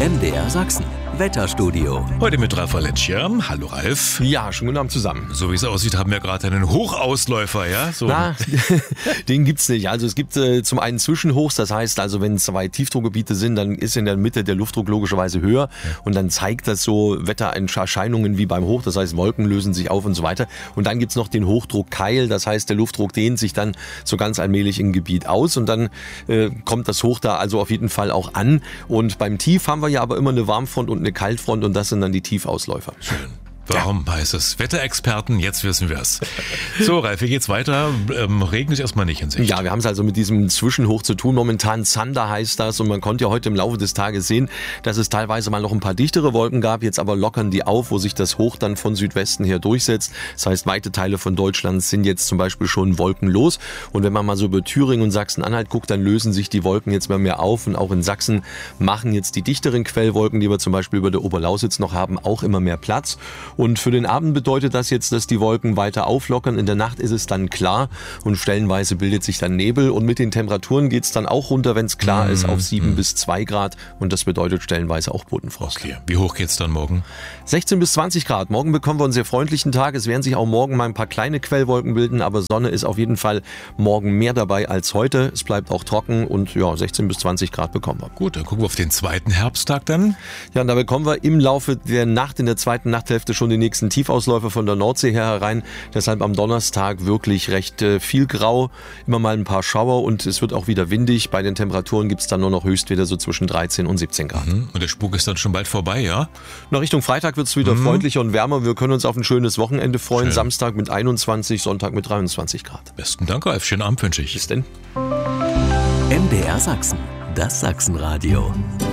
MDR Sachsen. Wetterstudio. Heute mit Ralf Valentia. Hallo Ralf. Ja, schönen guten Abend zusammen. So wie es aussieht, haben wir gerade einen Hochausläufer, ja? So. Na, den gibt's nicht. Also es gibt zum einen Zwischenhochs, das heißt also, wenn 2 Tiefdruckgebiete sind, dann ist in der Mitte der Luftdruck logischerweise höher und dann zeigt das so Wettererscheinungen wie beim Hoch, das heißt Wolken lösen sich auf und so weiter. Und dann gibt's noch den Hochdruckkeil, das heißt der Luftdruck dehnt sich dann so ganz allmählich im Gebiet aus und dann kommt das Hoch da also auf jeden Fall auch an. Und beim Tief haben wir ja aber immer eine Warmfront und eine Kaltfront und das sind dann die Tiefausläufer. Schön. Warum heißt es Wetterexperten? Jetzt wissen wir es. So, Ralf, wie geht's weiter? Regen ist erstmal nicht in Sicht. Ja, wir haben es also mit diesem Zwischenhoch zu tun. Momentan Zander heißt das und man konnte ja heute im Laufe des Tages sehen, dass es teilweise mal noch ein paar dichtere Wolken gab. Jetzt aber lockern die auf, wo sich das Hoch dann von Südwesten her durchsetzt. Das heißt, weite Teile von Deutschland sind jetzt zum Beispiel schon wolkenlos. Und wenn man mal so über Thüringen und Sachsen-Anhalt guckt, dann lösen sich die Wolken jetzt mal mehr auf. Und auch in Sachsen machen jetzt die dichteren Quellwolken, die wir zum Beispiel über der Oberlausitz noch haben, auch immer mehr Platz. Und für den Abend bedeutet das jetzt, dass die Wolken weiter auflockern. In der Nacht ist es dann klar und stellenweise bildet sich dann Nebel. Und mit den Temperaturen geht es dann auch runter, wenn es klar ist, auf 7 bis 2 Grad. Und das bedeutet stellenweise auch Bodenfrost. Okay. Wie hoch geht's dann morgen? 16 bis 20 Grad. Morgen bekommen wir einen sehr freundlichen Tag. Es werden sich auch morgen mal ein paar kleine Quellwolken bilden, aber Sonne ist auf jeden Fall morgen mehr dabei als heute. Es bleibt auch trocken und ja, 16 bis 20 Grad bekommen wir. Gut, dann gucken wir auf den zweiten Herbsttag dann. Ja, und da bekommen wir im Laufe der Nacht, in der zweiten Nachthälfte schon die nächsten Tiefausläufer von der Nordsee her herein. Deshalb am Donnerstag wirklich recht viel Grau, immer mal ein paar Schauer und es wird auch wieder windig. Bei den Temperaturen gibt es dann nur noch Höchstwerte so zwischen 13 und 17 Grad. Und der Spuk ist dann schon bald vorbei, ja? Nach Richtung Freitag wird es wieder freundlicher und wärmer. Wir können uns auf ein schönes Wochenende freuen. Schön. Samstag mit 21, Sonntag mit 23 Grad. Besten Dank, Ralf. Schönen Abend wünsche ich. Bis denn. MDR Sachsen. Das Sachsenradio.